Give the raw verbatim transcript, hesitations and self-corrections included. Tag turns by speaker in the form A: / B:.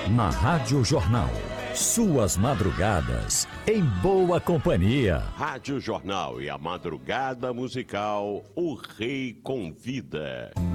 A: Na Rádio Jornal. Suas madrugadas em boa companhia.
B: Rádio Jornal e a madrugada musical O Rei Convida.